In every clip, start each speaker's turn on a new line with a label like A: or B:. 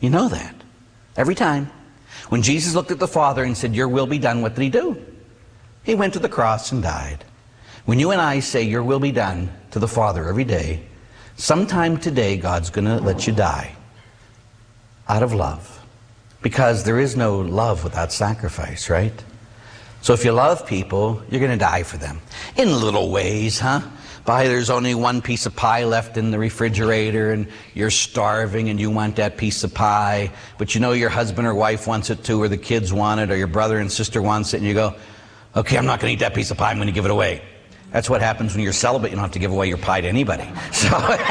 A: You know that. Every time. When Jesus looked at the Father and said, your will be done, what did he do? He went to the cross and died. When you and I say, your will be done to the Father every day, sometime today God's going to let you die out of love. Because there is no love without sacrifice, right? So if you love people, you're going to die for them. In little ways, huh? There's only one piece of pie left in the refrigerator and you're starving and you want that piece of pie, but you know your husband or wife wants it too, or the kids want it, or your brother and sister wants it, and you go, okay, I'm not going to eat that piece of pie, I'm going to give it away. That's what happens when you're celibate. You don't have to give away your pie to anybody. So,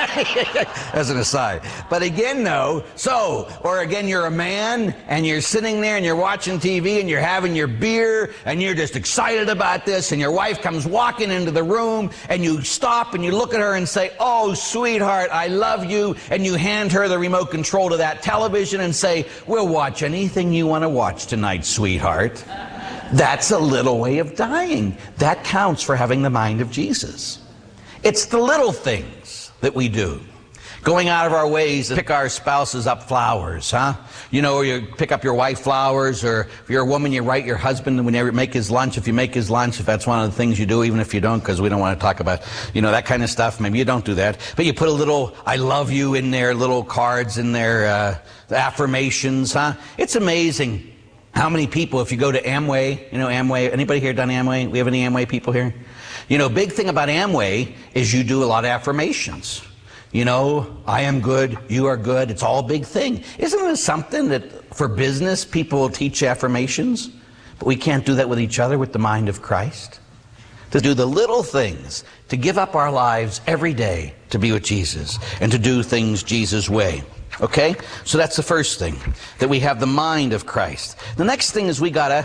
A: as an aside. But again, no. Or again, you're a man and you're sitting there and you're watching TV and you're having your beer and you're just excited about this, and your wife comes walking into the room and you stop and you look at her and say, oh, sweetheart, I love you. And you hand her the remote control to that television and say, we'll watch anything you want to watch tonight, sweetheart. That's a little way of dying. That counts for having the mind of Jesus. It's the little things that we do. Going out of our ways to pick our spouses up flowers, huh? You know, or you pick up your wife flowers, or if you're a woman, you write your husband when you make his lunch. If you make his lunch, if that's one of the things you do, even if you don't, because we don't want to talk about, you know, that kind of stuff. Maybe you don't do that. But you put a little I love you in there, little cards in there, affirmations, huh? It's amazing how many people, if you go to Amway, you know Amway, anybody here done Amway? We have any Amway people here? You know, big thing about Amway is you do a lot of affirmations. You know, I am good, you are good, it's all a big thing. Isn't it something that for business people will teach affirmations? But we can't do that with each other with the mind of Christ? To do the little things, to give up our lives every day to be with Jesus and to do things Jesus' way. Okay? So that's the first thing, that we have the mind of Christ. The next thing is we gotta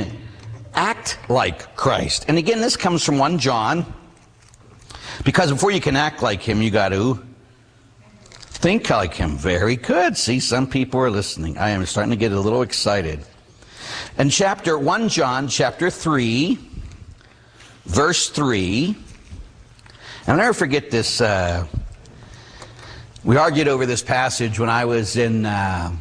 A: act like Christ. And again, this comes from 1 John, because before you can act like him, you got to think like him. Very good. See, some people are listening. I am starting to get a little excited. In 1 John chapter 3, verse 3, and I'll never forget this. We argued over this passage when I was a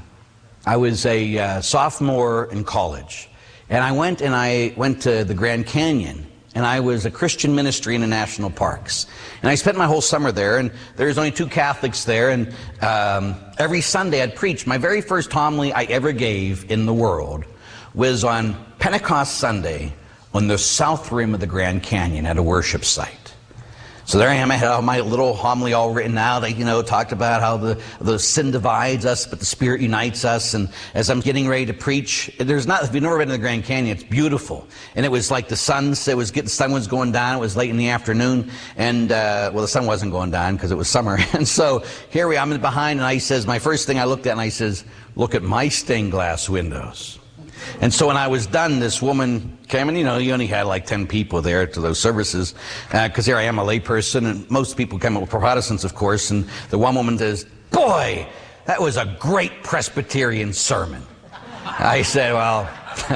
A: sophomore in college, and I went to the Grand Canyon, and I was a Christian ministry in the national parks, and I spent my whole summer there. And there's only 2 Catholics there, and every Sunday I'd preach. My very first homily I ever gave in the world was on Pentecost Sunday on the south rim of the Grand Canyon at a worship site. So there I am, I had all my little homily all written out. I, you know, talked about how the sin divides us, but the Spirit unites us. And as I'm getting ready to preach, if you've never been to the Grand Canyon, it's beautiful. And it was like the sun was going down, it was late in the afternoon, and, well, the sun wasn't going down because it was summer. And so here I'm behind, and I says, my first thing I looked at, and I says, look at my stained glass windows. And so when I was done, this woman came, and you know, you only had like 10 people there to those services, because here I am, a layperson, and most people come up, Protestants, of course, and the one woman says, boy, that was a great Presbyterian sermon. I said, well,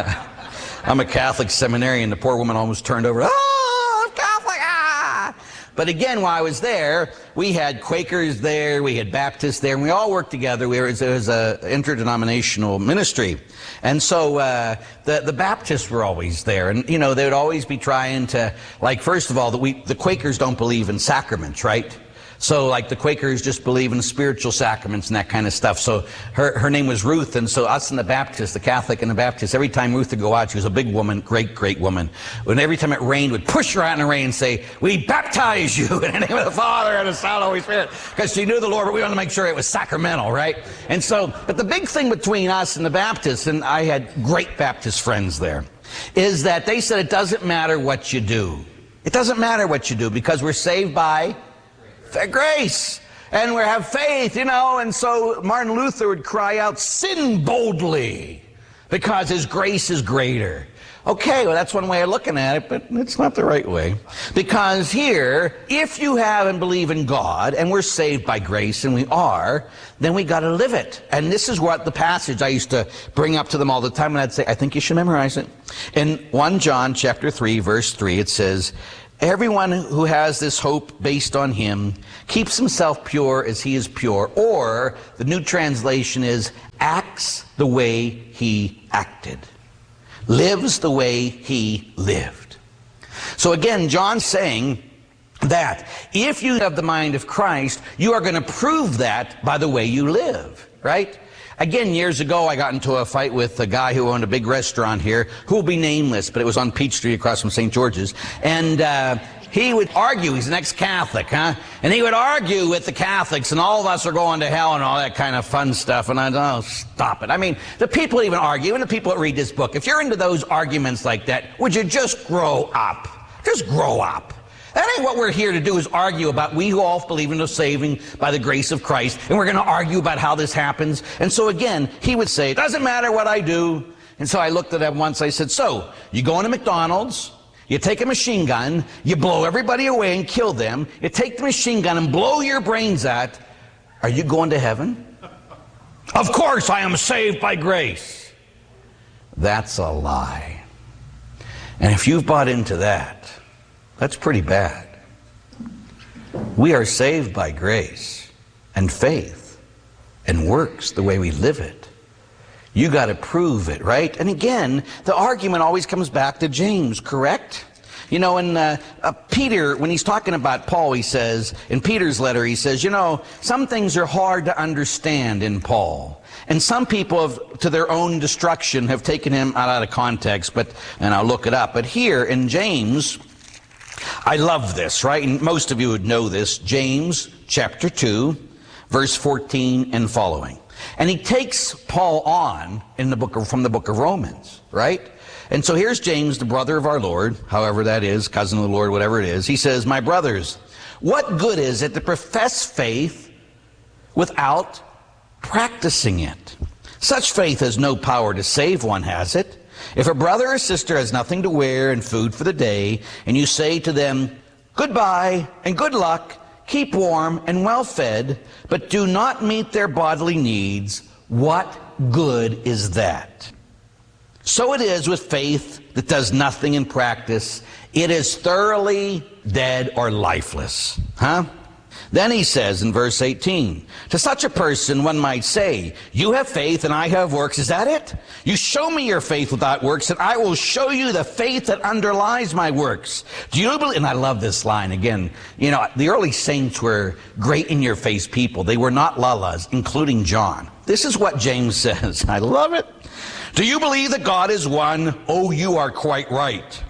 A: I'm a Catholic seminarian. The poor woman almost turned over, oh, I'm Catholic, ah! But again, while I was there, we had Quakers there, we had Baptists there, and we all worked together. It was an interdenominational ministry. And so the Baptists were always there, and you know, they would always be trying to, like, first of all, the Quakers don't believe in sacraments, right? So like the Quakers just believe in spiritual sacraments and that kind of stuff. So her name was Ruth, and so us and the Baptists, the Catholic and the Baptist, every time Ruth would go out, she was a big woman, great woman. And every time it rained, we'd push her out in the rain and say, we baptize you in the name of the Father and the Son and the Holy Spirit. Because she knew the Lord, but we wanted to make sure it was sacramental, right? And so, but the big thing between us and the Baptists, and I had great Baptist friends there, is that they said it doesn't matter what you do. It doesn't matter what you do, because we're saved by grace, and we have faith, you know. And so Martin Luther would cry out, sin boldly, because his grace is greater. Okay, well, that's one way of looking at it, but it's not the right way. Because here, if you have and believe in God, and we're saved by grace, and we are, then we got to live it. And this is what the passage I used to bring up to them all the time, and I'd say, I think you should memorize it. In 1 John chapter 3, verse 3, it says, everyone who has this hope based on him keeps himself pure as he is pure. Or, the new translation is, acts the way he acted, lives the way he lived. So again, John's saying that if you have the mind of Christ, you are going to prove that by the way you live, right? Again, years ago, I got into a fight with a guy who owned a big restaurant here, who will be nameless, but it was on Peachtree across from St. George's. And he would argue, he's an ex-Catholic, huh? And he would argue with the Catholics, and all of us are going to hell and all that kind of fun stuff. And I thought, oh, stop it. I mean, the people that even argue, even the people that read this book, if you're into those arguments like that, would you just grow up? Just grow up. That ain't what we're here to do, is argue about we who all believe in the saving by the grace of Christ, and we're going to argue about how this happens. And so again, he would say, it doesn't matter what I do. And so I looked at him once, I said, so, you go into McDonald's, you take a machine gun, you blow everybody away and kill them, you take the machine gun and blow your brains out, are you going to heaven? Of course I am saved by grace. That's a lie. And if you've bought into that, that's pretty bad. We are saved by grace and faith and works the way we live it. You got to prove it, right? And again, the argument always comes back to James, correct? You know, in Peter, when he's talking about Paul, he says, in Peter's letter, he says, you know, some things are hard to understand in Paul. And some people have, to their own destruction, have taken him out of context, and I'll look it up. But here in James, I love this, right? And most of you would know this. James chapter 2, verse 14 and following. And he takes Paul on in the book from the book of Romans, right? And so here's James, the brother of our Lord, however that is, cousin of the Lord, whatever it is. He says, my brothers, what good is it to profess faith without practicing it? Such faith has no power to save one, has it? If a brother or sister has nothing to wear and food for the day, and you say to them, goodbye and good luck, keep warm and well fed, but do not meet their bodily needs, what good is that? So it is with faith that does nothing in practice. It is thoroughly dead or lifeless. Huh? Then he says in verse 18, to such a person one might say, you have faith and I have works. Is that it? You show me your faith without works and I will show you the faith that underlies my works. Do you believe? And I love this line again. You know, the early saints were great in your face people. They were not lalas, including John. This is what James says. I love it. Do you believe that God is one? Oh, you are quite right.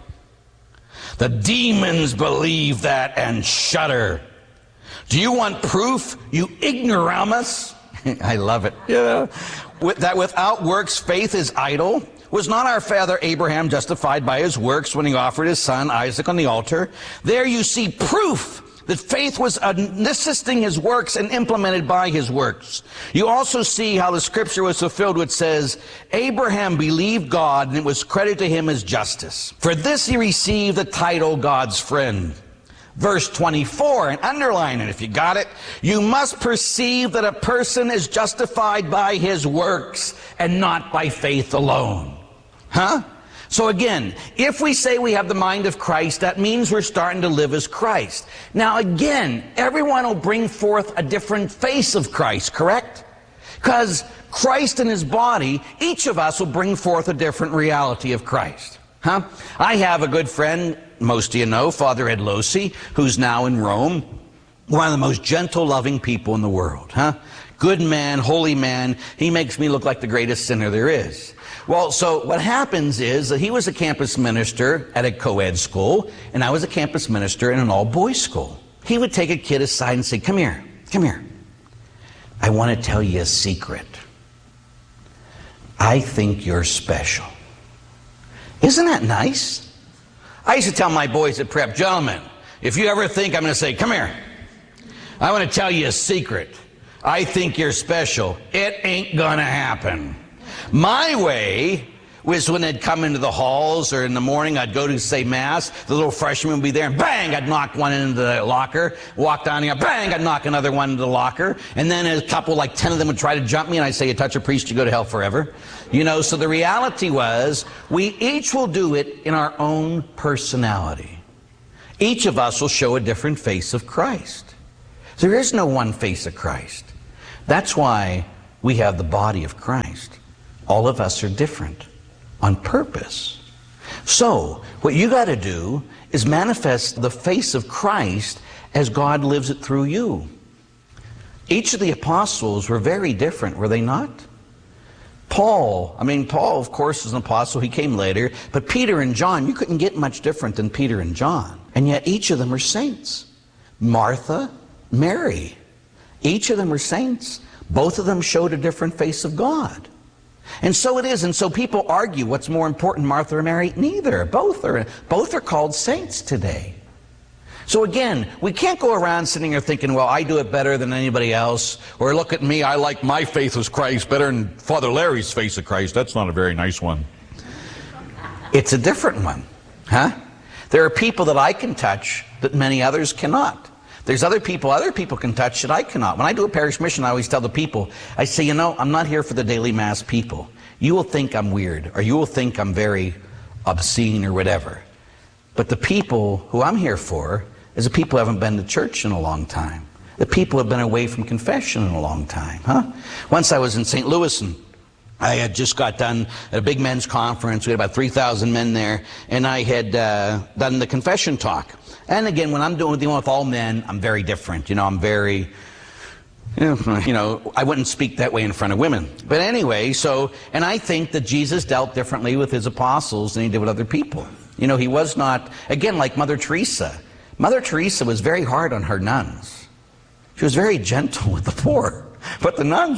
A: The demons believe that and shudder. Do you want proof, you ignoramus? I love it. Yeah. That without works faith is idle. Was not our father Abraham justified by his works when he offered his son Isaac on the altar? There you see proof that faith was assisting his works and implemented by his works. You also see how the scripture was fulfilled, which says, Abraham believed God and it was credited to him as justice. For this he received the title God's friend. Verse 24, and underline it if you got it. You must perceive that a person is justified by his works and not by faith alone. Huh? So again, if we say we have the mind of Christ, that means we're starting to live as Christ. Now again, everyone will bring forth a different face of Christ, correct? Because Christ in his body, each of us will bring forth a different reality of Christ. Huh? I have a good friend, most of you know, Father Ed Losi, who's now in Rome. One of the most gentle, loving people in the world. Huh? Good man, holy man. He makes me look like the greatest sinner there is. Well, so what happens is that he was a campus minister at a co-ed school, and I was a campus minister in an all-boys school. He would take a kid aside and say, come here, come here. I want to tell you a secret. I think you're special. Isn't that nice? I used to tell my boys at prep, gentlemen, if you ever think I'm going to say, come here, I want to tell you a secret. I think you're special. It ain't going to happen. My way was when they'd come into the halls, or in the morning I'd go to say Mass, the little freshman would be there, and bang, I'd knock one into the locker, walk down here, bang, I'd knock another one into the locker, and then a couple, like 10 of them would try to jump me, and I'd say, you touch a priest, you go to hell forever. You know, so the reality was, we each will do it in our own personality. Each of us will show a different face of Christ. There is no one face of Christ. That's why We have the body of Christ. All of us are different on purpose. So, what you got to do is manifest the face of Christ as God lives it through you. Each of the apostles were very different, were they not? Paul, of course, is an apostle. He came later. But Peter and John, you couldn't get much different than Peter and John. And yet each of them are saints. Martha, Mary, each of them are saints. Both of them showed a different face of God. And so it is. And so people argue, what's more important, Martha or Mary? Neither. Both are called saints today. So again, we can't go around sitting here thinking, well, I do it better than anybody else. Or look at me, I like my faith as Christ better than Father Larry's faith of Christ. That's not a very nice one. It's a different one. Huh? There are people that I can touch that many others cannot. There's other people can touch that I cannot. When I do a parish mission, I always tell the people, I say, I'm not here for the daily mass people. You will think I'm weird, or you will think I'm very obscene or whatever. But the people who I'm here for is the people who haven't been to church in a long time. The people who have been away from confession in a long time. Huh? Once I was in St. Louis, and I had just got done at a big men's conference. We had about 3,000 men there, and I had done the confession talk. And again, when I'm dealing with all men, I'm very different. I'm very, I wouldn't speak that way in front of women. But anyway, and I think that Jesus dealt differently with his apostles than he did with other people. He was not, again, like Mother Teresa. Mother Teresa was very hard on her nuns. She was very gentle with the poor. But the nuns,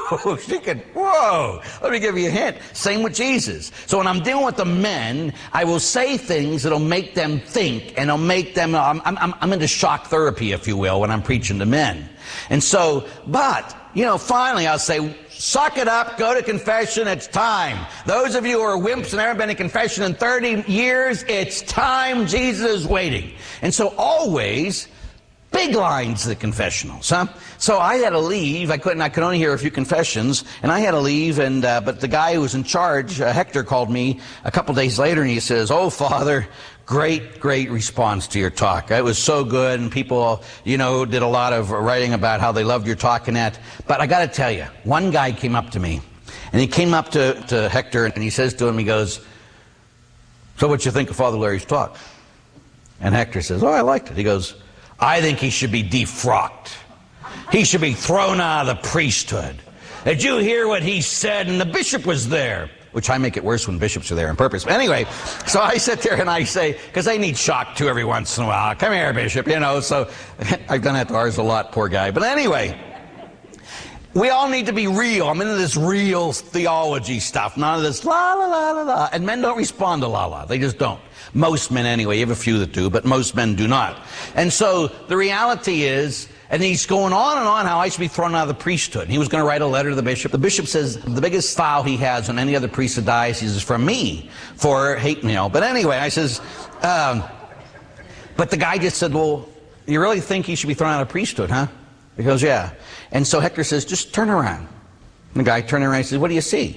A: whoa, let me give you a hint. Same with Jesus. So when I'm dealing with the men, I will say things that'll make them think, and it'll make them, I'm into shock therapy, if you will, when I'm preaching to men. And so, but, finally I'll say, suck it up, go to confession, it's time. Those of you who are wimps and haven't been to confession in 30 years, it's time, Jesus is waiting. And so always, big lines to the confessionals, huh? So I had to leave. I could only hear a few confessions, and I had to leave. And but the guy who was in charge, Hector, called me a couple days later, and he says, "Oh, Father, great response to your talk. It was so good, and people, did a lot of writing about how they loved your talk and that. But I got to tell you, one guy came up to me, and he came up to Hector, and he says to him, he goes, 'So what you think of Father Larry's talk?' And Hector says, 'Oh, I liked it.' He goes, 'I think he should be defrocked. He should be thrown out of the priesthood. Did you hear what he said?' And the bishop was there." Which I make it worse when bishops are there on purpose. But anyway, so I sit there and I say, because they need shock too every once in a while. "Come here, Bishop," so I've done that to ours a lot, poor guy. But anyway, we all need to be real. I'm into this real theology stuff, none of this la la la la la. And men don't respond to la la. They just don't. Most men anyway. You have a few that do, but most men do not. And so the reality is, and he's going on and on how I should be thrown out of the priesthood. He was going to write a letter to the bishop. The bishop says the biggest foul he has on any other priest of diocese is from me for hate, But anyway, I says, but the guy just said, "Well, you really think he should be thrown out of the priesthood, huh?" He goes, "Yeah." And so Hector says, "Just turn around." And the guy turned around and says, "What do you see?"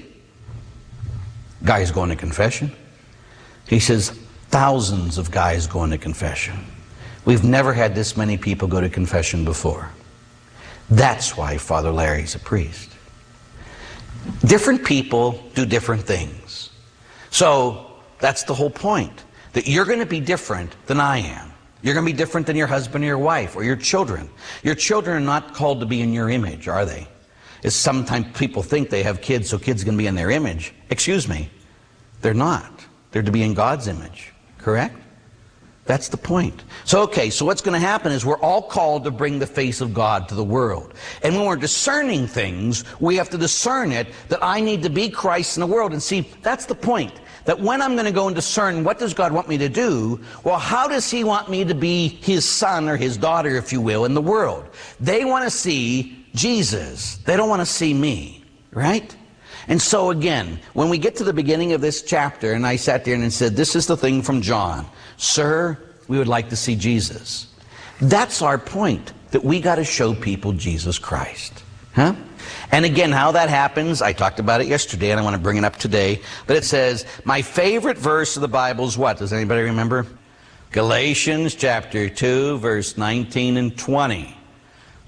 A: Guy's going to confession. He says, "Thousands of guys going to confession. We've never had this many people go to confession before. That's why Father Larry's a priest." Different people do different things. So that's the whole point, that you're going to be different than I am. You're going to be different than your husband or your wife or your children. Your children are not called to be in your image, are they? It's sometimes people think they have kids, so kids are going to be in their image. Excuse me, they're not. They're to be in God's image, correct? That's the point. So what's going to happen is we're all called to bring the face of God to the world. And when we're discerning things, we have to discern it, that I need to be Christ in the world. And see, that's the point. That when I'm going to go and discern what does God want me to do, well, how does he want me to be his son or his daughter, if you will, in the world? They want to see Jesus. They don't want to see me, right? And so again, when we get to the beginning of this chapter, and I sat there and said, "This is the thing from John. Sir, we would like to see Jesus." That's our point, that we got to show people Jesus Christ. Huh? And again, how that happens, I talked about it yesterday, and I want to bring it up today. But it says, my favorite verse of the Bible is what? Does anybody remember? Galatians chapter 2, verse 19 and 20.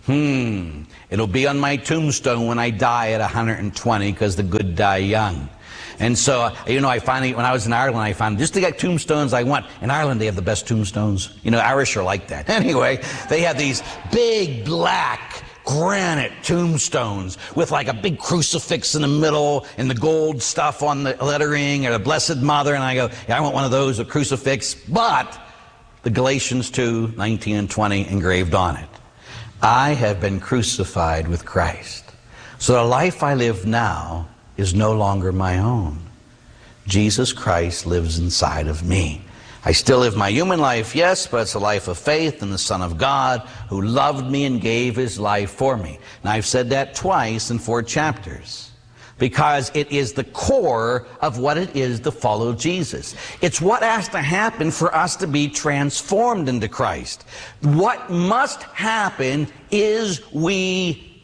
A: It'll be on my tombstone when I die at 120, because the good die young. And so, you know, I finally, when I was in Ireland, I found just to get tombstones I want. In Ireland, they have the best tombstones. You know, Irish are like that. Anyway, they have these big black granite tombstones with like a big crucifix in the middle and the gold stuff on the lettering, or the Blessed Mother. And I go, yeah, I want one of those, a crucifix, but the Galatians 2, 19 and 20 engraved on it. I have been crucified with Christ. So the life I live now is no longer my own. Jesus Christ lives inside of me. I still live my human life, yes, but it's a life of faith in the Son of God who loved me and gave his life for me. Now, I've said that twice in 4 chapters because it is the core of what it is to follow Jesus. It's what has to happen for us to be transformed into Christ. What must happen is we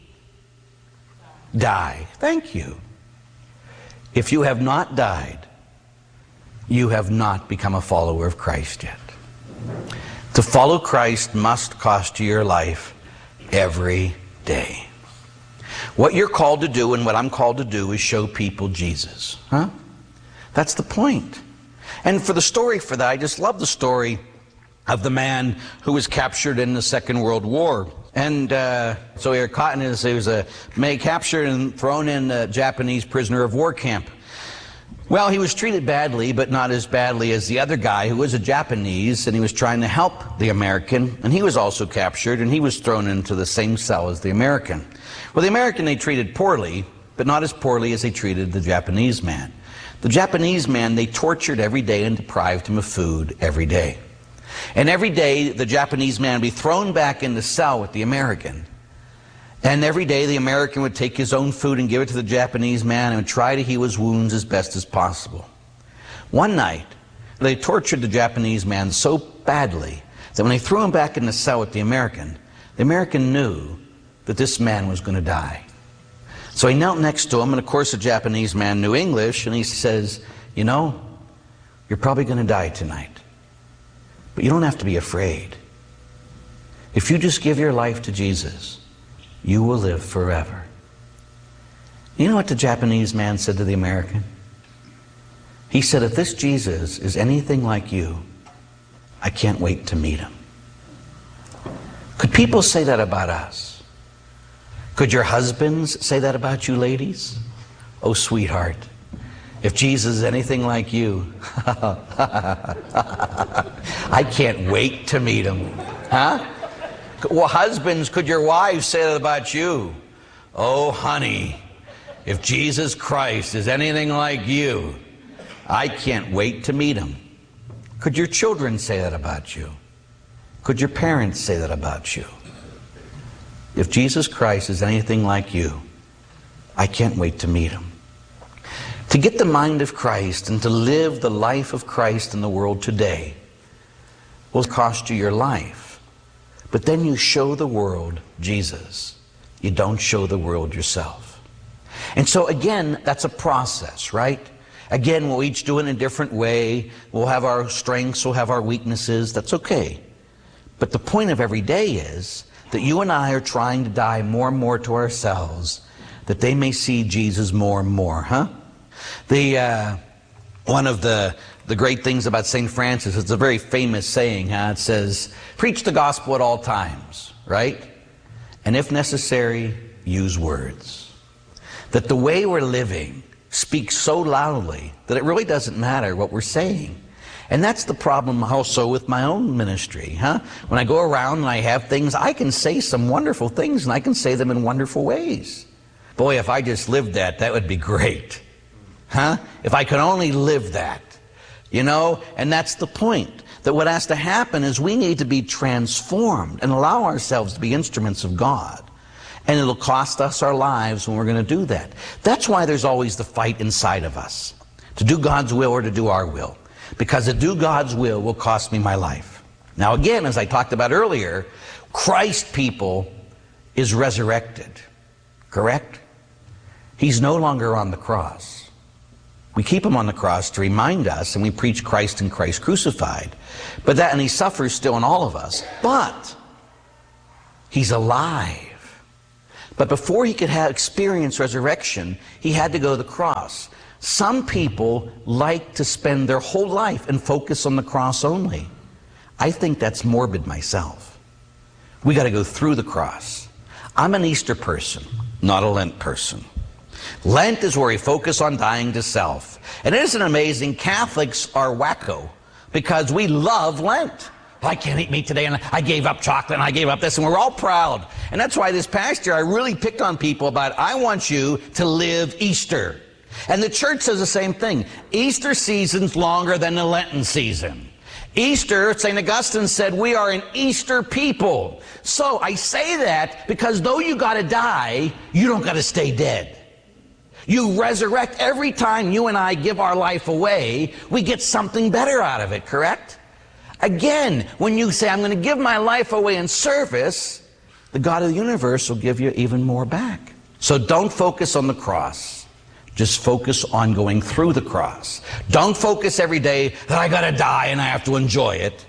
A: die. Thank you. If you have not died, you have not become a follower of Christ yet. To follow Christ must cost you your life every day. What you're called to do and what I'm called to do is show people Jesus. Huh? That's the point. And for the story for that, I just love the story of the man who was captured in the Second World War. And so he was caught in his, he was captured and thrown in a Japanese prisoner of war camp. Well, he was treated badly, but not as badly as the other guy who was a Japanese, and he was trying to help the American, and he was also captured, and he was thrown into the same cell as the American. Well, the American they treated poorly, but not as poorly as they treated the Japanese man. The Japanese man they tortured every day and deprived him of food every day. And every day the Japanese man would be thrown back in the cell with the American. And every day the American would take his own food and give it to the Japanese man and would try to heal his wounds as best as possible. One night, they tortured the Japanese man so badly that when they threw him back in the cell with the American knew that this man was going to die. So he knelt next to him, and of course the Japanese man knew English, and he says, you know, you're probably going to die tonight. But you don't have to be afraid. If you just give your life to Jesus, you will live forever. You know what the Japanese man said to the American? He said, if this Jesus is anything like you, I can't wait to meet him. Could people say that about us? Could your husbands say that about you, ladies? Oh, sweetheart, if Jesus is anything like you, I can't wait to meet him. Huh? Well, husbands, could your wives say that about you? Oh, honey, if Jesus Christ is anything like you, I can't wait to meet him. Could your children say that about you? Could your parents say that about you? If Jesus Christ is anything like you, I can't wait to meet him. To get the mind of Christ and to live the life of Christ in the world today will cost you your life. But then you show the world Jesus. You don't show the world yourself. And so again, that's a process, right? Again, we'll each do it in a different way. We'll have our strengths, we'll have our weaknesses. That's okay. But the point of every day is that you and I are trying to die more and more to ourselves, that they may see Jesus more and more, huh? One of the great things about St. Francis, it's a very famous saying, huh? It says, preach the gospel at all times, right? And if necessary, use words. That the way we're living speaks so loudly that it really doesn't matter what we're saying. And that's the problem also with my own ministry, huh? When I go around and I have things, I can say some wonderful things, and I can say them in wonderful ways. Boy, if I just lived that, that would be great. Huh? If I could only live that. You know? And that's the point. That what has to happen is we need to be transformed and allow ourselves to be instruments of God. And it'll cost us our lives when we're going to do that. That's why there's always the fight inside of us. To do God's will or to do our will. Because to do God's will cost me my life. Now again, as I talked about earlier, Christ people is resurrected. Correct? He's no longer on the cross. We keep him on the cross to remind us, and we preach Christ and Christ crucified. And he suffers still in all of us. But he's alive. But before he could experience resurrection, he had to go to the cross. Some people like to spend their whole life and focus on the cross only. I think that's morbid myself. We got to go through the cross. I'm an Easter person, not a Lent person. Lent is where we focus on dying to self. And isn't it amazing? Catholics are wacko because we love Lent. I can't eat meat today, and I gave up chocolate, and I gave up this, and we're all proud. And that's why this past year I really picked on people about, I want you to live Easter. And the church says the same thing. Easter season's longer than the Lenten season. Easter, St. Augustine said, we are an Easter people. So I say that because though you got to die, you don't got to stay dead. You resurrect. Every time you and I give our life away, we get something better out of it, correct? Again, when you say, I'm going to give my life away in service, the God of the universe will give you even more back. So don't focus on the cross. Just focus on going through the cross. Don't focus every day that I got to die and I have to enjoy it.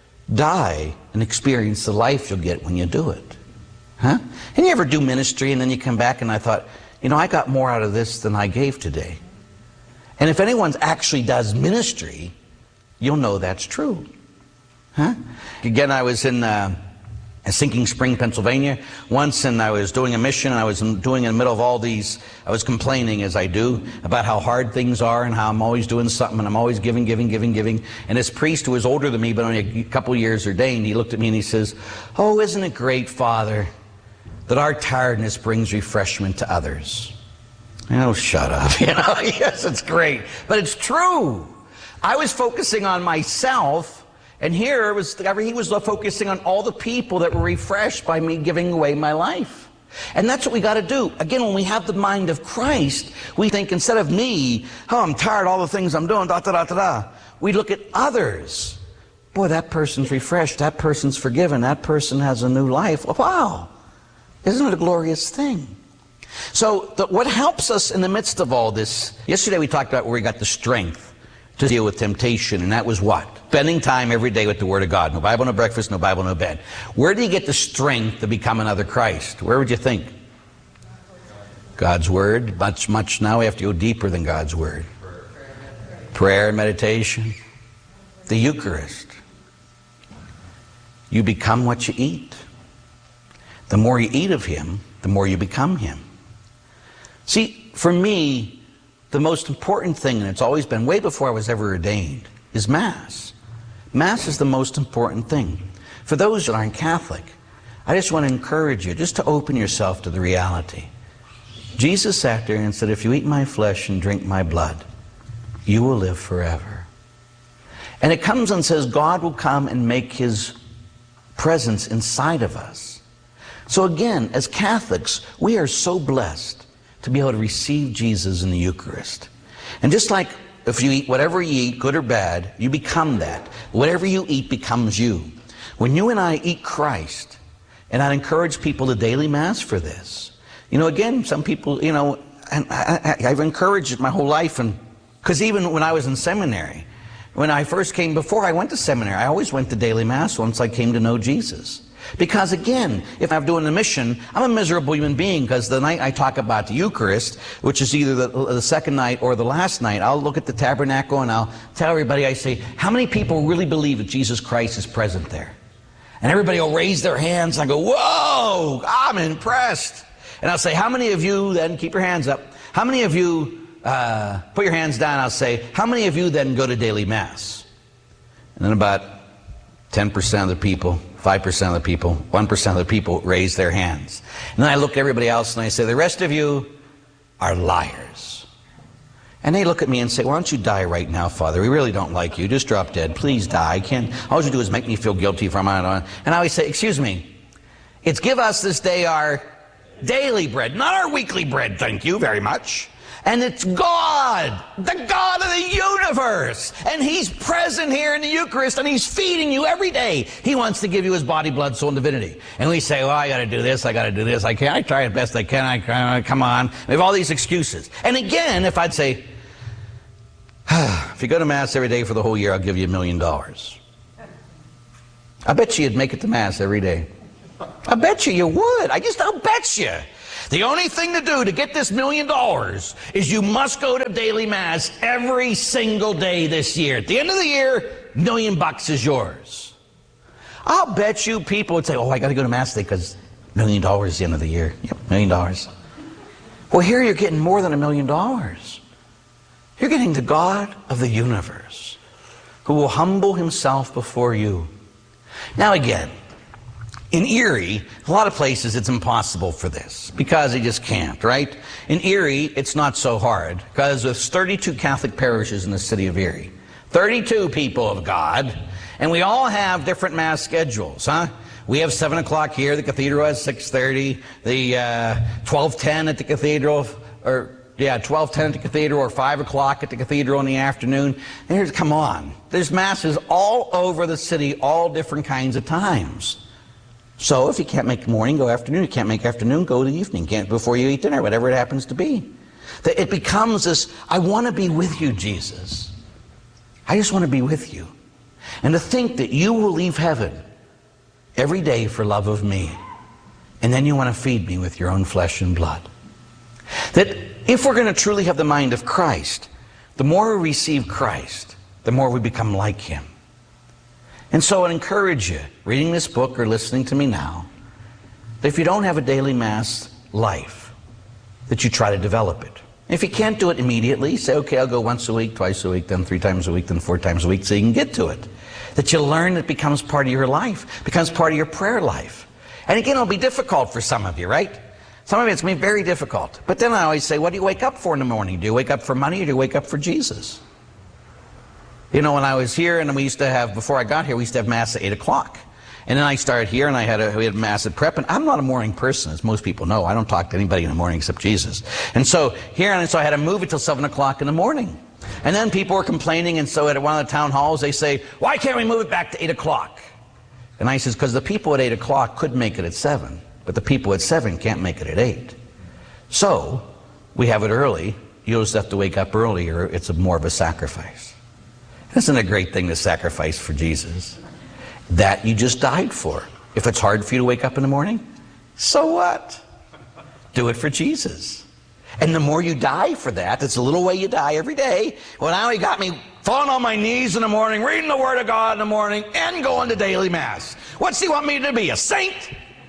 A: Die and experience the life you'll get when you do it. Huh? And you ever do ministry and then you come back and I thought, you know, I got more out of this than I gave today. And if anyone actually does ministry, you'll know that's true. Huh? Again, I was in Sinking Spring, Pennsylvania once, and I was doing a mission, and I was doing in the middle of all these, I was complaining, as I do, about how hard things are and how I'm always doing something and I'm always giving. And this priest who was older than me, but only a couple years ordained, he looked at me and he says, oh, isn't it great, Father, that our tiredness brings refreshment to others? Oh, shut up. You know, yes, it's great. But it's true. I was focusing on myself. And here he was focusing on all the people that were refreshed by me giving away my life. And that's what we got to do. Again, when we have the mind of Christ, we think instead of me, oh, I'm tired of all the things I'm doing, we look at others. Boy, that person's refreshed. That person's forgiven. That person has a new life. Wow. Isn't it a glorious thing? So what helps us in the midst of all this, yesterday we talked about where we got the strength to deal with temptation, and that was what? Spending time every day with the Word of God. No Bible, no breakfast, no Bible, no bed. Where do you get the strength to become another Christ? Where would you think? God's Word. Much now we have to go deeper than God's Word. Prayer and meditation. The Eucharist. You become what you eat. The more you eat of Him, the more you become Him. See, for me, the most important thing, and it's always been way before I was ever ordained, is Mass. Mass is the most important thing. For those that aren't Catholic, I just want to encourage you just to open yourself to the reality. Jesus sat there and said, if you eat my flesh and drink my blood, you will live forever. And it comes and says God will come and make His presence inside of us. So again, as Catholics, we are so blessed to be able to receive Jesus in the Eucharist. And just like if you eat whatever you eat, good or bad, you become that. Whatever you eat becomes you. When you and I eat Christ, and I'd encourage people to daily Mass for this. You know, again, some people, you know, and I've encouraged it my whole life, and because even when I was in seminary, when I first came, before I went to seminary, I always went to daily Mass once I came to know Jesus. Because again, if I'm doing a mission, I'm a miserable human being, because the night I talk about the Eucharist, which is either the second night or the last night, I'll look at the tabernacle and I'll tell everybody, I say, how many people really believe that Jesus Christ is present there? And everybody will raise their hands and I go, whoa, I'm impressed. And I'll say, how many of you then, keep your hands up, how many of you, put your hands down, I'll say, how many of you then go to daily Mass? And then about 10% of the people, 5% of the people, 1% of the people raise their hands. And then I look at everybody else and I say, the rest of you are liars. And they look at me and say, why don't you die right now, Father? We really don't like you. Just drop dead. Please die. All you do is make me feel guilty from it on. And I always say, excuse me, it's give us this day our daily bread, not our weekly bread, thank you very much. And it's God, the God of the universe. And He's present here in the Eucharist, and He's feeding you every day. He wants to give you His body, blood, soul, and divinity. And we say, well, I got to do this, I got to do this, I can't, I try as best I can, come on. We have all these excuses. And again, if I'd say, if you go to Mass every day for the whole year, I'll give you $1 million. I bet you'd make it to Mass every day. I bet you would. I'll bet you. The only thing to do to get this $1 million is you must go to daily mass every single day this year. At the end of the year, $1 million is yours. I'll bet you people would say, oh, I got to go to mass today because $1 million is the end of the year. Yep, $1 million. Well, here you're getting more than $1 million. You're getting the God of the universe who will humble himself before you. Now again, in Erie, a lot of places it's impossible for this because they just can't, right? In Erie, it's not so hard because there's 32 Catholic parishes in the city of Erie. 32 people of God, and we all have different mass schedules, huh? We have 7 o'clock here, the cathedral has 6:30, the 12:10 at the cathedral, or 12:10 at the cathedral, or 5 o'clock at the cathedral in the afternoon. And here's, come on, there's masses all over the city, all different kinds of times. So if you can't make morning, go afternoon. You can't make afternoon, go to evening. Can't before you eat dinner, whatever it happens to be. That it becomes this, I want to be with you, Jesus. I just want to be with you. And to think that you will leave heaven every day for love of me, and then you want to feed me with your own flesh and blood. That if we're going to truly have the mind of Christ, the more we receive Christ, the more we become like him. And so I encourage you, reading this book or listening to me now, that if you don't have a daily mass life, that you try to develop it. If you can't do it immediately, say, okay, I'll go once a week, twice a week, then 3 times a week, then 4 times a week, so you can get to it. That you learn it becomes part of your life, becomes part of your prayer life. And again, it'll be difficult for some of you, right? Some of you, it's going to be very difficult. But then I always say, what do you wake up for in the morning? Do you wake up for money or do you wake up for Jesus? You know, when I was here, and we used to have, before I got here, we used to have mass at 8 o'clock. And then I started here, and we had mass at prep. And I'm not a morning person, as most people know. I don't talk to anybody in the morning except Jesus. And so here, and so I had to move it till 7 o'clock in the morning. And then people were complaining, and so at one of the town halls, they say, why can't we move it back to 8 o'clock? And I says, because the people at 8 o'clock could make it at 7, but the people at 7 can't make it at 8. So we have it early. You just have to wake up earlier. It's more of a sacrifice. Isn't it a great thing to sacrifice for Jesus? That you just died for. If it's hard for you to wake up in the morning, so what? Do it for Jesus. And the more you die for that, it's a little way you die every day. Well, now he got me falling on my knees in the morning, reading the Word of God in the morning, and going to daily mass. What's he want me to be, a saint?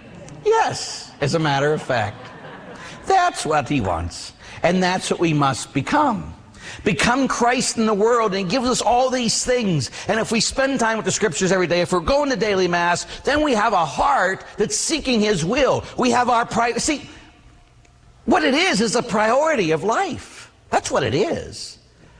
A: Yes, as a matter of fact. That's what he wants. And that's what we must become. Become Christ in the world, and he gives us all these things. And if we spend time with the scriptures every day, if we're going to daily mass, then we have a heart that's seeking his will. We have our see, what it is a priority of life. That's what it is.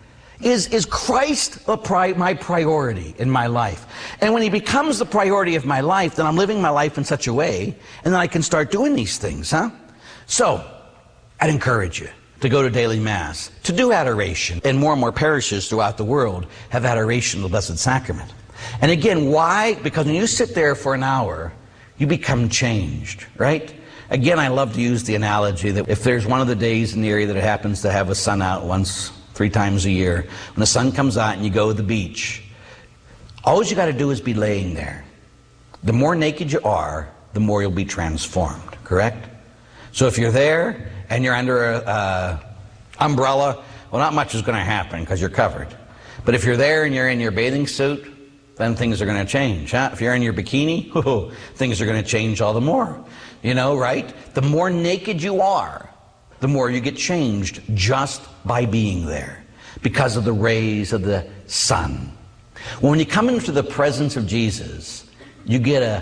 A: Is Christ my priority in my life? And when he becomes the priority of my life, then I'm living my life in such a way, and then I can start doing these things, huh? So, I'd encourage you to go to daily mass, to do adoration. And more parishes throughout the world have adoration of the Blessed Sacrament. And again, why? Because when you sit there for an hour, you become changed, right? Again, I love to use the analogy that if there's one of the days in the area that it happens to have a sun out 3 times a year, when the sun comes out and you go to the beach, all you got to do is be laying there. The more naked you are, the more you'll be transformed, correct? So if you're there and you're under an umbrella, well, not much is going to happen because you're covered. But if you're there and you're in your bathing suit, then things are going to change. Huh? If you're in your bikini, things are going to change all the more. You know, right? The more naked you are, the more you get changed just by being there because of the rays of the sun. When you come into the presence of Jesus, you get a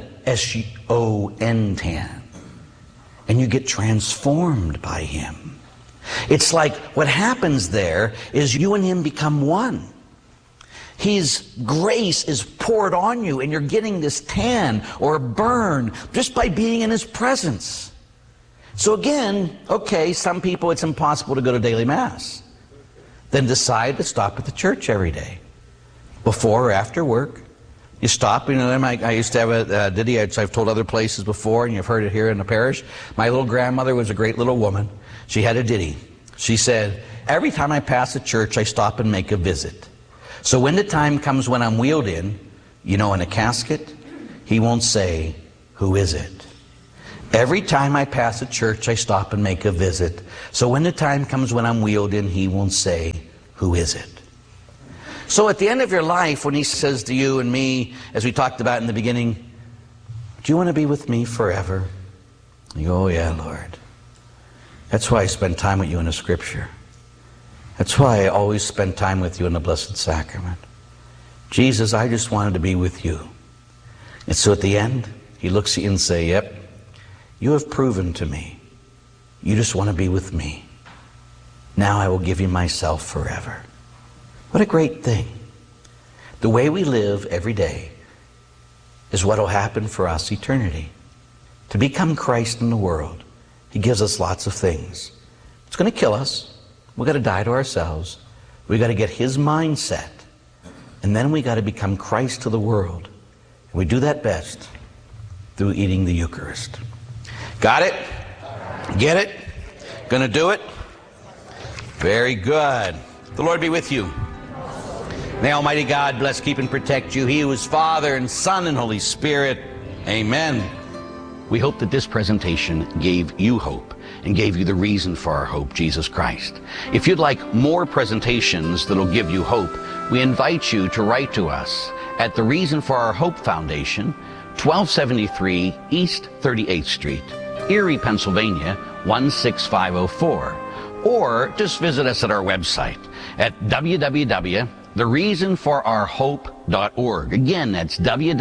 A: S-O-N tan. And you get transformed by him. It's like what happens there is you and him become one. His grace is poured on you, and you're getting this tan or burn just by being in his presence. So again, okay, some people it's impossible to go to daily mass. Then decide to stop at the church every day, before or after work. You stop, you know, I used to have a ditty, I've told other places before, and you've heard it here in the parish. My little grandmother was a great little woman. She had a ditty. She said, every time I pass a church, I stop and make a visit. So when the time comes when I'm wheeled in, you know, in a casket, he won't say, who is it? Every time I pass a church, I stop and make a visit. So when the time comes when I'm wheeled in, he won't say, who is it? So at the end of your life, when he says to you and me, as we talked about in the beginning, do you want to be with me forever? You go, oh yeah, Lord. That's why I spend time with you in the Scripture. That's why I always spend time with you in the Blessed Sacrament. Jesus, I just wanted to be with you. And so at the end, he looks at you and says, yep, you have proven to me. You just want to be with me. Now I will give you myself forever. What a great thing. The way we live every day is what will happen for us eternity. To become Christ in the world, he gives us lots of things. It's going to kill us. We've got to die to ourselves. We've got to get his mindset. And then we've got to become Christ to the world. And we do that best through eating the Eucharist. Got it? Get it? Gonna do it? Very good. The Lord be with you. May Almighty God bless, keep, and protect you. He who is Father and Son and Holy Spirit. Amen. We hope that this presentation gave you hope and gave you the reason for our hope, Jesus Christ. If you'd like more presentations that'll give you hope, we invite you to write to us at the Reason for Our Hope Foundation, 1273 East 38th Street, Erie, Pennsylvania, 16504. Or just visit us at our website at www.thereasonforourhope.org. Again, that's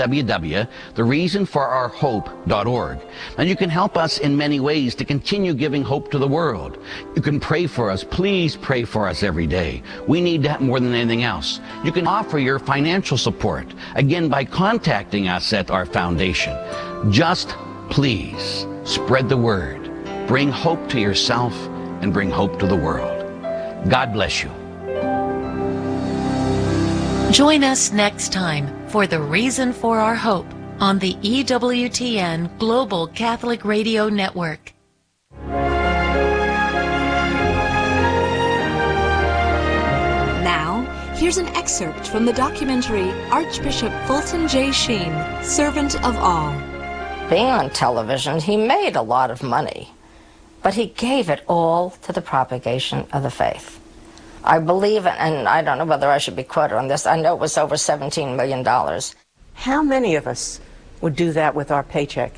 A: www.thereasonforourhope.org. And you can help us in many ways to continue giving hope to the world. You can pray for us. Please pray for us every day. We need that more than anything else. You can offer your financial support, again, by contacting us at our foundation. Just please spread the word. Bring hope to yourself and bring hope to the world. God bless you.
B: Join us next time for The Reason for Our Hope on the EWTN Global Catholic Radio Network.
C: Now, here's an excerpt from the documentary Archbishop Fulton J. Sheen, Servant of All.
D: Being on television, he made a lot of money, but he gave it all to the propagation of the faith. I believe, and I don't know whether I should be quoted on this, I know it was over $17 million.
E: How many of us would do that with our paycheck?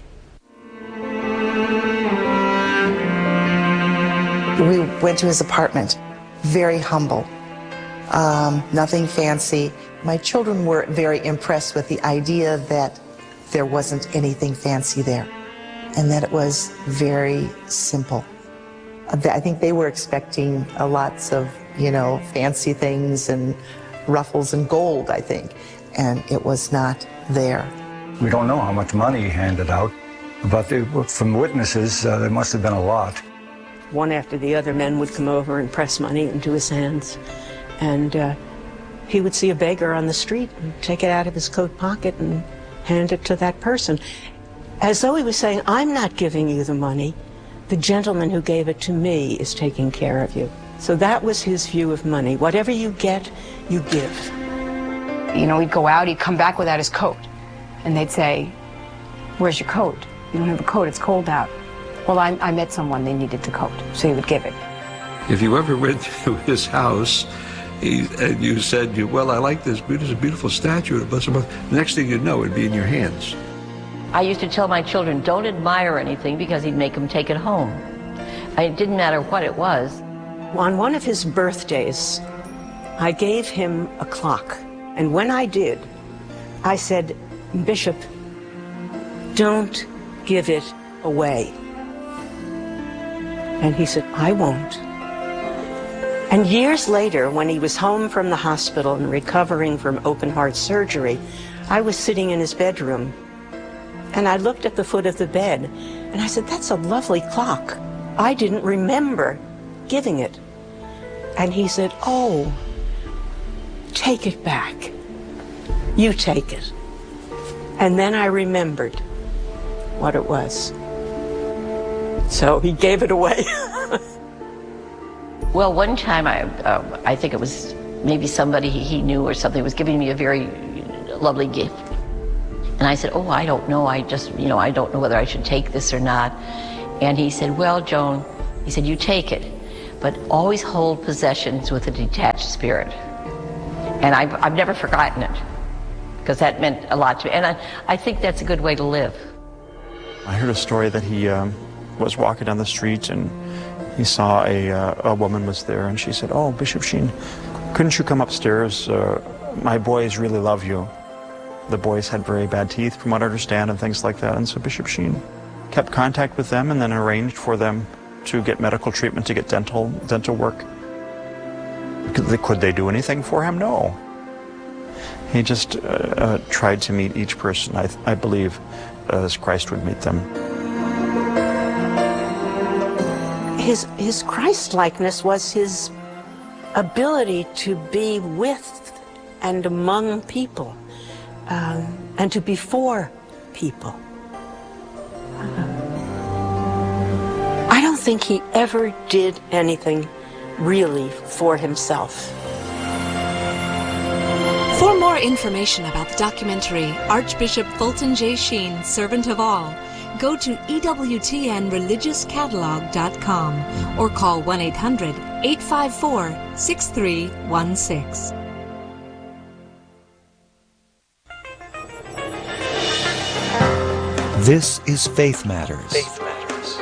F: We went to his apartment, very humble, nothing fancy. My children were very impressed with the idea that there wasn't anything fancy there and that it was very simple. I think they were expecting lots of, fancy things and ruffles and gold, I think, and it was not there.
G: We don't know how much money he handed out, but from witnesses, there must have been a lot.
E: One after the other, men would come over and press money into his hands, and he would see a beggar on the street and take it out of his coat pocket and hand it to that person, as though he was saying, I'm not giving you the money. The gentleman who gave it to me is taking care of you. So that was his view of money. Whatever you get, you give.
H: He'd go out, he'd come back without his coat. And they'd say, where's your coat? You don't have a coat, it's cold out. Well, I met someone, they needed the coat, so he would give it.
I: If you ever went to his house, and you said, well, I like this, there's a beautiful statue, the next thing you'd know, it'd be in your hands.
J: I used to tell my children, don't admire anything because he'd make them take it home. It didn't matter what it was.
E: On one of his birthdays, I gave him a clock. And when I did, I said, Bishop, don't give it away. And he said, I won't. And years later, when he was home from the hospital and recovering from open heart surgery, I was sitting in his bedroom. And I looked at the foot of the bed, and I said, that's a lovely clock. I didn't remember giving it. And he said, oh, take it back. You take it. And then I remembered what it was. So he gave it away.
J: Well, one time, I think it was maybe somebody he knew or something was giving me a very lovely gift. And I said, oh, I don't know. I don't know whether I should take this or not. And he said, well, Joan, he said, you take it, but always hold possessions with a detached spirit. And I've never forgotten it, because that meant a lot to me. And I think that's a good way to live.
K: I heard a story that he was walking down the street and he saw a woman was there, and she said, oh, Bishop Sheen, couldn't you come upstairs? My boys really love you. The boys had very bad teeth, from what I understand, and things like that. And so Bishop Sheen kept contact with them and then arranged for them to get medical treatment, to get dental work. Could they do anything for him? No. He just tried to meet each person, I believe, as Christ would meet them.
E: His Christ-likeness was his ability to be with and among people, and to be for people. I don't think he ever did anything really for himself.
C: For more information about the documentary Archbishop Fulton J. Sheen, Servant of All, go to EWTNReligiousCatalog.com or call 1-800-854-6316.
L: This is Faith Matters.
M: Faith Matters.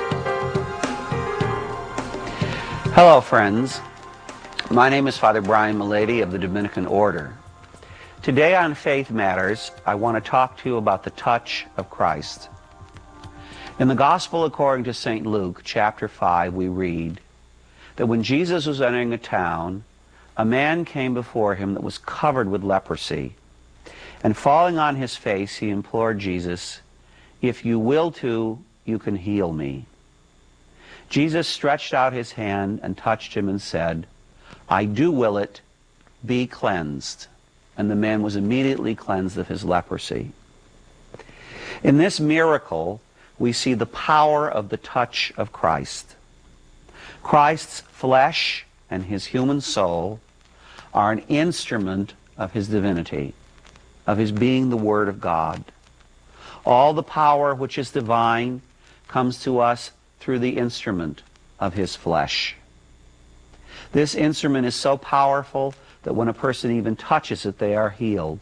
M: Hello, friends. My name is Father Brian Milady of the Dominican Order. Today on Faith Matters, I want to talk to you about the touch of Christ. In the Gospel according to St. Luke, chapter 5, we read that when Jesus was entering a town, a man came before him that was covered with leprosy. And falling on his face, he implored Jesus, "If you will to, you can heal me." Jesus stretched out his hand and touched him and said, "I do will it, be cleansed." And the man was immediately cleansed of his leprosy. In this miracle, we see the power of the touch of Christ. Christ's flesh and his human soul are an instrument of his divinity, of his being the Word of God. All the power which is divine comes to us through the instrument of his flesh. This instrument is so powerful that when a person even touches it, they are healed.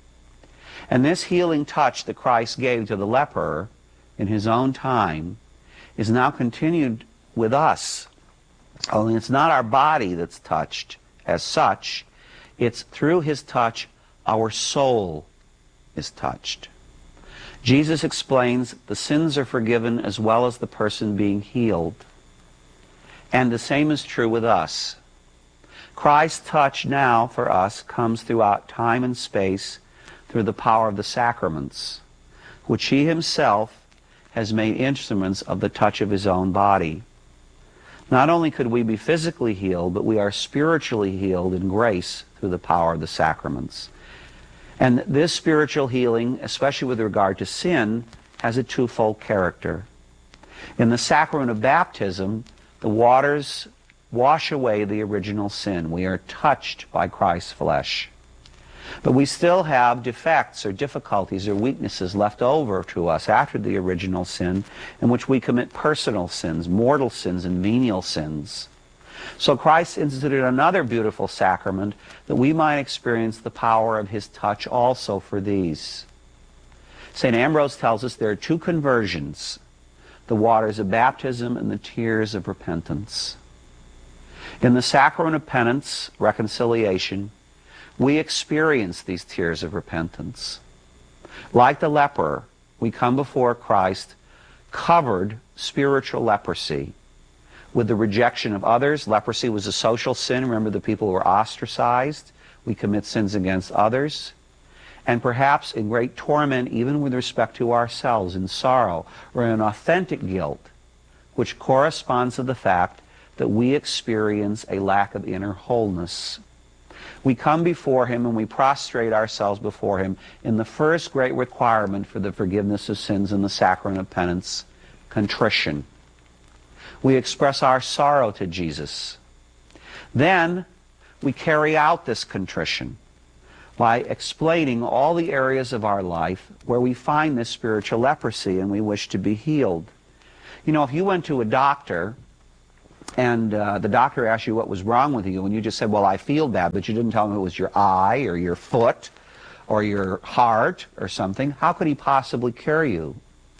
M: And this healing touch that Christ gave to the leper in his own time is now continued with us. Only it's not our body that's touched as such. It's through his touch our soul is touched. Jesus explains the sins are forgiven as well as the person being healed. And the same is true with us. Christ's touch now for us comes throughout time and space through the power of the sacraments, which he himself has made instruments of the touch of his own body. Not only could we be physically healed, but we are spiritually healed in grace through the power of the sacraments. And this spiritual healing, especially with regard to sin, has a twofold character. In the sacrament of baptism, the waters wash away the original sin. We are touched by Christ's flesh. But we still have defects or difficulties or weaknesses left over to us after the original sin, in which we commit personal sins, mortal sins, and venial sins. So Christ instituted another beautiful sacrament that we might experience the power of his touch also for these. St. Ambrose tells us there are two conversions, the waters of baptism and the tears of repentance. In the sacrament of penance, reconciliation, we experience these tears of repentance. Like the leper, we come before Christ covered spiritual leprosy with the rejection of others. Leprosy was a social sin. Remember, the people were ostracized. We commit sins against others. And perhaps in great torment, even with respect to ourselves, in sorrow, or in authentic guilt, which corresponds to the fact that we experience a lack of inner wholeness. We come before him and we prostrate ourselves before him in the first great requirement for the forgiveness of sins in the sacrament of penance, contrition. We express our sorrow to Jesus. Then we carry out this contrition. by explaining all the areas of our life where we find this spiritual leprosy and we wish to be healed. You know, if you went to a doctor and the doctor asked you what was wrong with you and you just said, well, I feel bad, but you didn't tell him it was your eye or your foot or your heart or something, how could he possibly cure you?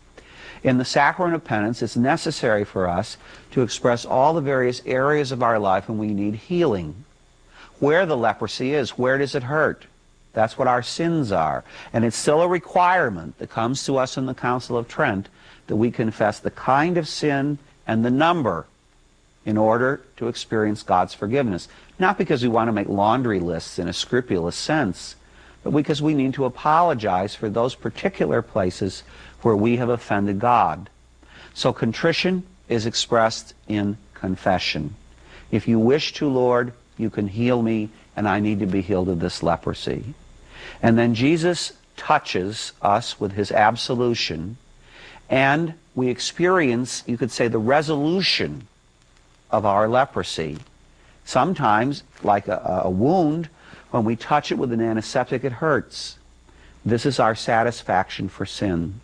M: In the sacrament of penance, it's necessary for us to express all the various areas of our life when we need healing. Where the leprosy is, where does it hurt? That's what our sins are. And it's still a requirement that comes to us in the Council of Trent that we confess the kind of sin and the number in order to experience God's forgiveness. Not because we want to make laundry lists in a scrupulous sense, but because we need to apologize for those particular places where we have offended God. So contrition is expressed in confession. If you wish to, Lord, you can heal me, and I need to be healed of this leprosy. And then Jesus touches us with his absolution, and we experience, you could say, the resolution of our leprosy. Sometimes, like a wound, when we touch it with an antiseptic, it hurts. This is our satisfaction for sin.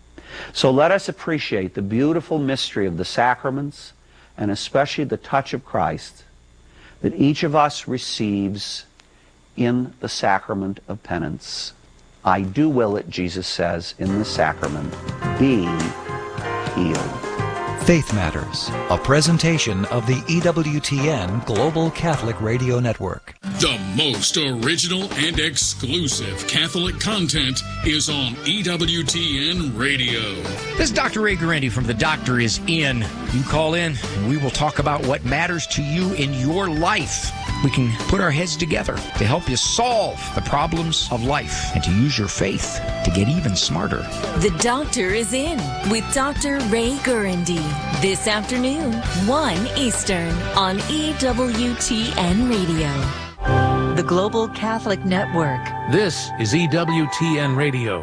M: So let us appreciate the beautiful mystery of the sacraments, and especially the touch of Christ, that each of us receives in the sacrament of penance. I do will it, Jesus says, in the sacrament. Be healed.
L: Faith Matters, a presentation of the EWTN Global Catholic Radio Network.
N: The most original and exclusive Catholic content is on EWTN Radio.
O: This is Dr. Ray Guarendi from The Doctor Is In. You call in and we will talk about what matters to you in your life. We can put our heads together to help you solve the problems of life and to use your faith to get even smarter.
P: The Doctor Is In with Dr. Ray Guarendi. This afternoon, 1 Eastern on EWTN Radio. The Global Catholic Network.
Q: This is EWTN Radio.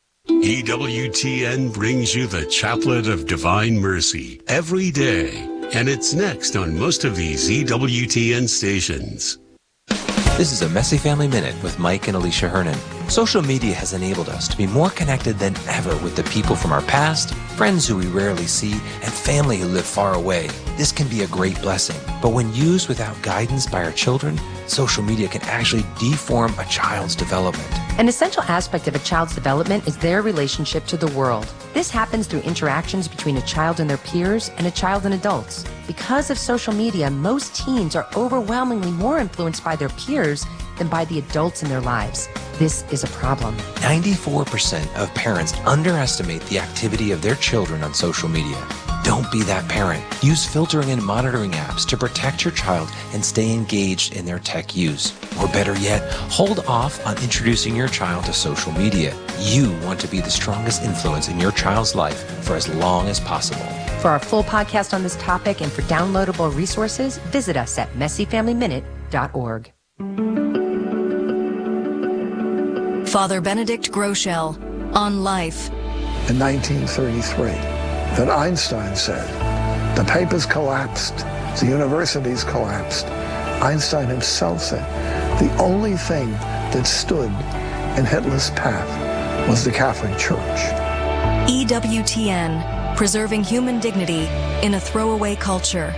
N: EWTN brings you the Chaplet of Divine Mercy every day, and it's next on most of these EWTN stations.
R: This is a Messy Family Minute with Mike and Alicia Hernan. Social media has enabled us to be more connected than ever with the people from our past, friends who we rarely see, and family who live far away. This can be a great blessing, but when used without guidance by our children, social media can actually deform a child's development.
S: An essential aspect of a child's development is their relationship to the world. This happens through interactions between a child and their peers and a child and adults. Because of social media, most teens are overwhelmingly more influenced by their peers than by the adults in their lives. This is a problem.
R: 94% of parents underestimate the activity of their children on social media. Don't be that parent. Use filtering and monitoring apps to protect your child and stay engaged in their tech use. Or better yet, hold off on introducing your child to social media. You want to be the strongest influence in your child's life for as long as possible.
S: For our full podcast on this topic and for downloadable resources, visit us at messyfamilyminute.org.
P: Father Benedict Groeschel on life.
T: In 1933, that Einstein said, the papers collapsed, the universities collapsed. Einstein himself said, the only thing that stood in Hitler's path was the Catholic Church.
P: EWTN, preserving human dignity in a throwaway culture.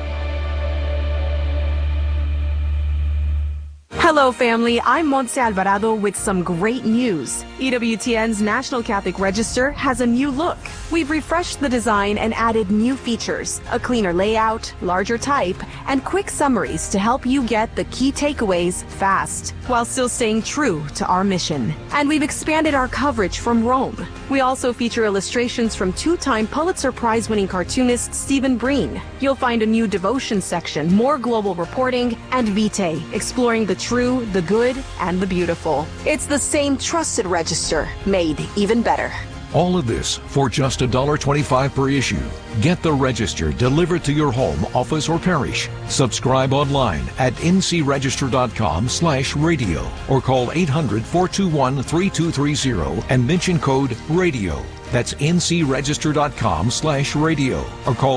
U: Hello, family. I'm Montse Alvarado with some great news. EWTN's National Catholic Register has a new look. We've refreshed the design and added new features, a cleaner layout, larger type, and quick summaries to help you get the key takeaways fast, while still staying true to our mission. And we've expanded our coverage from Rome. We also feature illustrations from two-time Pulitzer Prize-winning cartoonist Stephen Breen. You'll find a new devotion section, more global reporting, and Vitae, exploring the true, the good, and the beautiful. It's the same trusted register, made even better.
Q: All of this for just $1.25 per issue. Get the Register delivered to your home, office, or parish. Subscribe online at ncregister.com/radio or call 800-421-3230 and mention code RADIO. That's ncregister.com/radio or call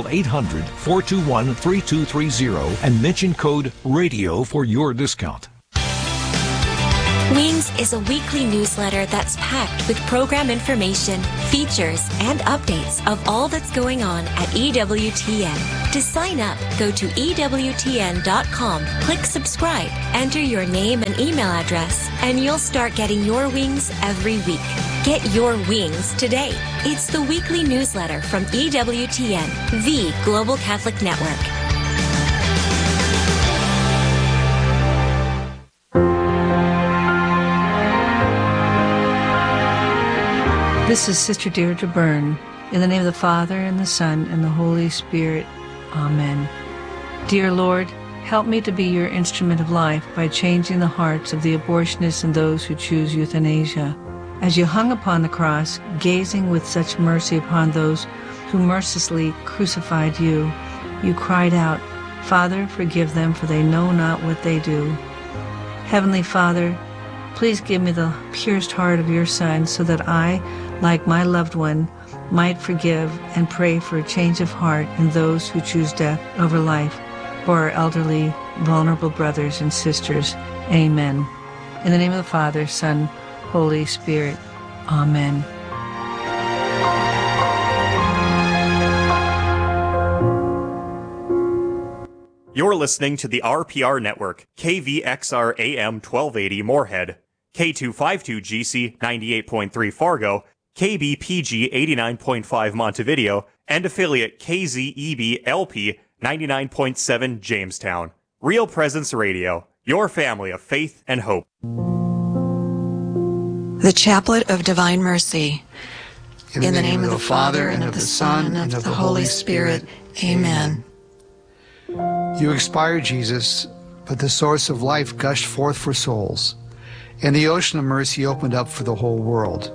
Q: 800-421-3230 and mention code RADIO for your discount.
P: Wings is a weekly newsletter that's packed with program information, features, and updates of all that's going on at EWTN. To sign up, go to EWTN.com, click subscribe, enter your name and email address, and you'll start getting your wings every week. Get your wings today. It's the weekly newsletter from EWTN, the Global Catholic Network.
A: This is Sister Deirdre Byrne. In the name of the Father, and the Son, and the Holy Spirit. Amen. Dear Lord, help me to be your instrument of life by changing the hearts of the abortionists and those who choose euthanasia. As you hung upon the cross, gazing with such mercy upon those who mercilessly crucified you, you cried out, Father, forgive them, for they know not what they do. Heavenly Father, please give me the pierced heart of your Son so that I, like my loved one, might forgive and pray for a change of heart in those who choose death over life, for our elderly, vulnerable brothers and sisters. Amen. In the name of the Father, Son, Holy Spirit. Amen.
V: You're listening to the RPR Network, KVXR AM 1280 Moorhead, K252GC 98.3 Fargo, KBPG 89.5 Montevideo, and affiliate KZEB LP 99.7 Jamestown. Real Presence Radio, your family of faith and hope.
W: The Chaplet of Divine Mercy. In the name of the Father, and of the Son, and of the Holy Spirit. Amen.
X: You expired, Jesus, but the source of life gushed forth for souls, and the ocean of mercy opened up for the whole world.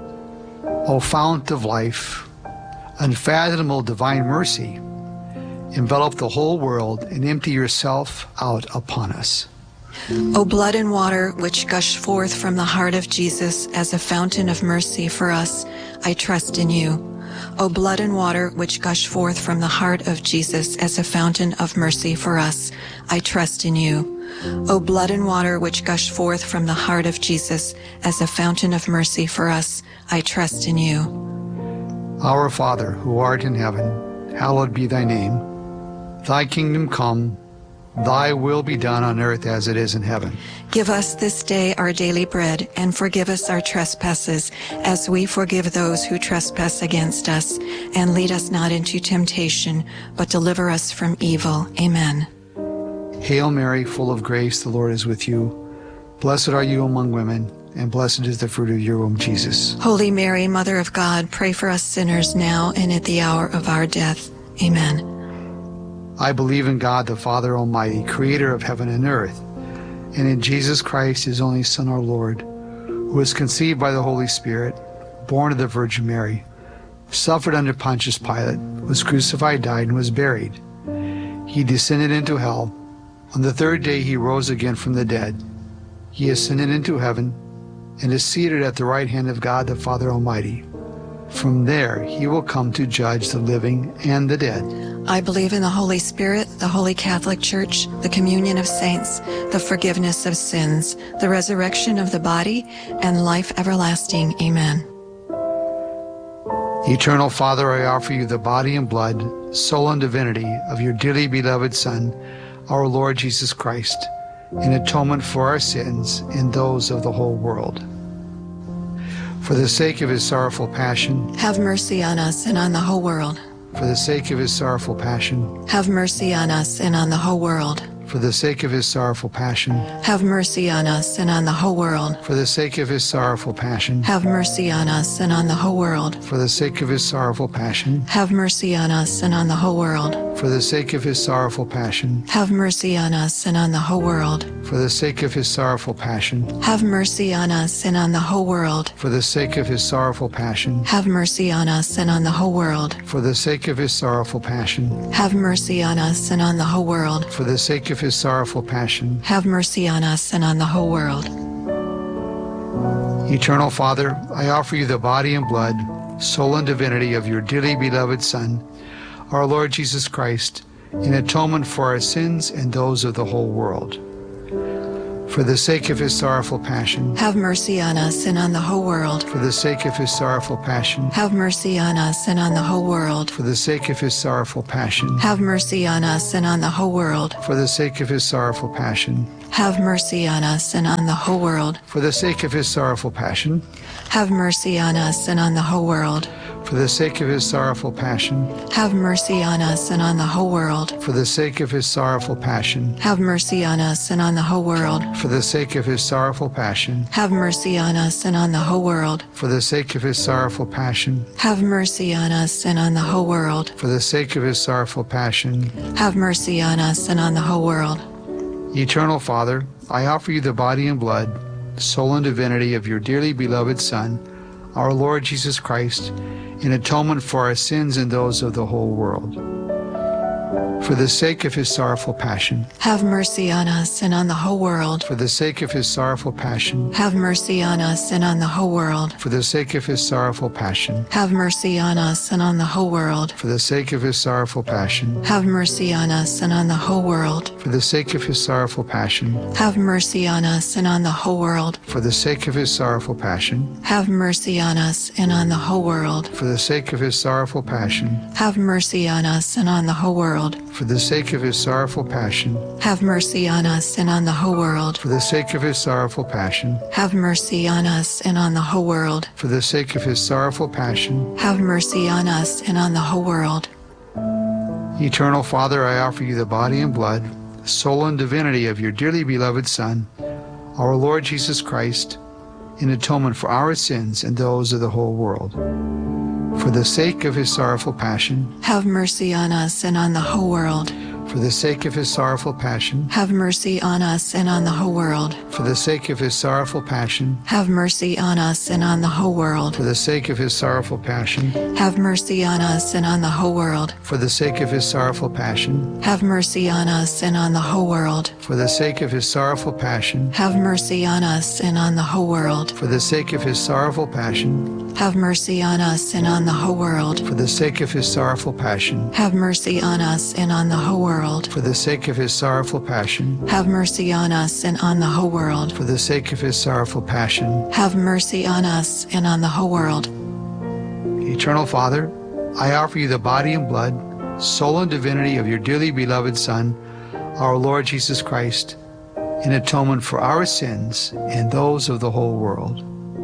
X: O fount of life, unfathomable divine mercy, envelop the whole world and empty yourself out upon us.
W: O blood and water which gush forth from the heart of Jesus as a fountain of mercy for us, I trust in you. O blood and water which gush forth from the heart of Jesus as a fountain of mercy for us, I trust in you. O blood and water which gush forth from the heart of Jesus as a fountain of mercy for us, I trust in you.
X: Our Father, who art in heaven, hallowed be thy name. Thy kingdom come, thy will be done on earth as it is in heaven.
W: Give us this day our daily bread, and forgive us our trespasses, as we forgive those who trespass against us. And lead us not into temptation, but deliver us from evil. Amen.
X: Hail Mary, full of grace, the Lord is with you. Blessed are you among women, and blessed is the fruit of your womb, Jesus.
W: Holy Mary, Mother of God, pray for us sinners now and at the hour of our death. Amen.
X: I believe in God, the Father Almighty, creator of heaven and earth, and in Jesus Christ, his only Son, our Lord, who was conceived by the Holy Spirit, born of the Virgin Mary, suffered under Pontius Pilate, was crucified, died, and was buried. He descended into hell. On the third day he rose again from the dead. He ascended into heaven and is seated at the right hand of God the Father Almighty. From there he will come to judge the living and the dead.
W: I believe in the Holy Spirit, the Holy Catholic Church, the communion of saints, the forgiveness of sins, the resurrection of the body, and life everlasting. Amen.
X: Eternal Father, I offer you the body and blood, soul and divinity of your dearly beloved Son, our Lord Jesus Christ, in atonement for our sins and those of the whole world. For the sake of his sorrowful passion,
W: have mercy on us and on the whole world.
X: For the sake of his sorrowful passion,
W: have mercy on us and on the whole world.
X: For the sake of his sorrowful passion,
W: have mercy on us and on the whole world.
X: For the sake of his sorrowful passion,
W: have mercy on us and on the whole world.
X: For the sake of his sorrowful passion,
W: have mercy on us and on the whole world.
X: For the sake of his sorrowful passion,
W: have mercy on us and on the whole world.
X: For the sake of his sorrowful passion,
W: have mercy on us and on the whole world.
X: For the sake of his sorrowful passion,
W: have mercy on us and on the whole world.
X: For the sake of his sorrowful passion,
W: have mercy on us and on the whole world.
X: For the sake of his sorrowful passion,
W: have mercy on us and on the whole world.
X: Eternal Father, I offer you the body and blood, soul and divinity of your dearly beloved Son, our Lord Jesus Christ, in atonement for our sins and those of the whole world. For the sake of his sorrowful passion.
W: Have mercy on us and on the whole world.
X: For the sake of his sorrowful passion.
W: Have mercy on us and on the whole world.
X: For the sake of his sorrowful passion.
W: Have mercy on us and on the whole world.
X: For the sake of his sorrowful passion.
W: Have mercy on us and on the whole world.
X: For the sake of his sorrowful passion.
W: Have mercy on us and on the whole world.
X: For the sake of his sorrowful passion.
W: Have mercy on us and on the whole world.
X: For the sake of his sorrowful passion.
W: Have mercy on us and on the whole world.
X: For the sake of his sorrowful passion.
W: Have mercy on us and on the whole world.
X: For the sake of his sorrowful passion.
W: Have mercy on us and on the whole world.
X: For the sake of his sorrowful passion.
W: Have mercy on us and on the whole world.
X: Eternal Father, I offer you the body and blood, soul and divinity of your dearly beloved Son, our Lord Jesus Christ, in atonement for our sins and those of the whole world. For the sake of his sorrowful passion.
W: Have mercy on us and on the whole world.
X: For the sake of his sorrowful passion.
W: Have mercy on us and on the whole world.
X: For the sake of his sorrowful passion.
W: Have mercy on us and on the whole world.
X: For the sake of his sorrowful passion.
W: Have mercy on us and on the whole world.
X: For the sake of his sorrowful passion.
W: Have mercy on us and on the whole world.
X: For the sake of his sorrowful passion.
W: Have mercy on us and on the whole world.
X: For the sake of his sorrowful passion.
W: Have mercy on us and on the whole world.
X: For the sake of his sorrowful passion.
W: Have mercy on us and on the whole world.
X: For the sake of his sorrowful passion.
W: Have mercy on us and on the whole world.
X: For the sake of his sorrowful passion.
W: Have mercy on us and on the whole world.
X: Eternal Father, I offer you the body and blood, soul and divinity of your dearly beloved Son, our Lord Jesus Christ, in atonement for our sins and those of the whole world. For the sake of his sorrowful passion.
W: Have mercy on us and on the whole world.
X: For the sake of his sorrowful passion.
W: Have mercy on us and on the whole world.
X: For the sake of his sorrowful passion.
W: Have mercy on us and on the whole world.
X: For the sake of his sorrowful passion.
W: Have mercy on us and on the whole world.
X: For the sake of his sorrowful passion.
W: Have mercy on us and on the whole world.
X: For the sake of his sorrowful passion.
W: Have mercy on us and on the whole world.
X: For the sake of his sorrowful passion.
W: Have mercy on us and on the whole world.
X: For the sake of his sorrowful passion.
W: Have mercy on us and on the whole world.
X: For the sake of his sorrowful passion.
W: Have mercy on us and on the whole world.
X: For the sake of his sorrowful passion.
W: Have mercy on us and on the whole world.
X: Eternal Father, I offer you the body and blood, soul and divinity of your dearly beloved Son, our Lord Jesus Christ, in atonement for our sins and those of the whole world.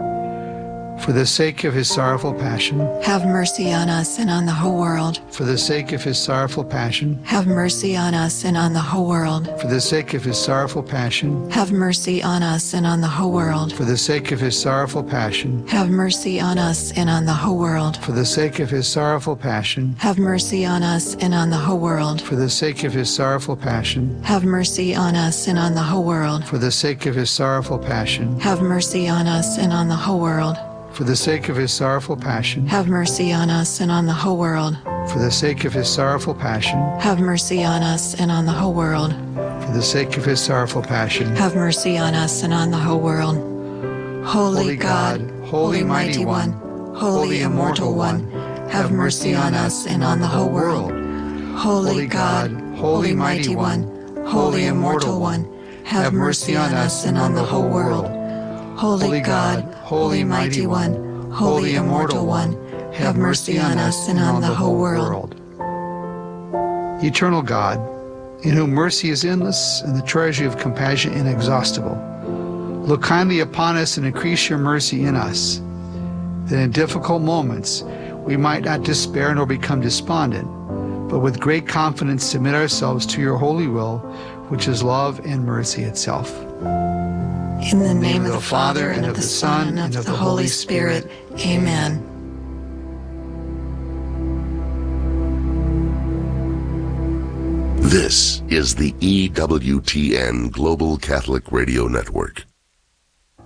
X: For the sake of his sorrowful passion.
W: Have mercy on us and on the whole world.
X: For the sake of his sorrowful passion.
W: Have mercy on us and on the whole world.
X: For the sake of his sorrowful passion.
W: Have mercy on us and on the whole world.
X: For the sake of his sorrowful passion.
W: Have mercy on us and on the whole world.
X: For the sake of his sorrowful passion.
W: Have mercy on us and on the whole world.
X: For the sake of his sorrowful passion.
W: Have mercy on us and on the whole world.
X: For the sake of his sorrowful passion.
W: Have mercy on us and on the whole world.
X: For the sake of his sorrowful passion.
W: Have mercy on us and on the whole world.
X: For the sake of his sorrowful passion.
W: Have mercy on us and on the whole world.
X: For the sake of his sorrowful passion.
W: Have mercy on us and on the whole world. Holy God, Holy Mighty One, Holy Immortal One, have mercy on us and on the whole world. Holy God, Holy Mighty One, Holy Immortal One, have mercy on us and on the whole world. Holy God, Holy Mighty One, Holy Immortal One, have mercy on us and on the whole world.
X: Eternal God, in whom mercy is endless and the treasury of compassion inexhaustible, look kindly upon us and increase your mercy in us, that in difficult moments we might not despair nor become despondent, but with great confidence submit ourselves to your holy will, which is love and mercy itself.
W: In the name of the Father, and of the Son, and of the Holy Spirit. Amen.
B: This is the EWTN Global Catholic Radio Network.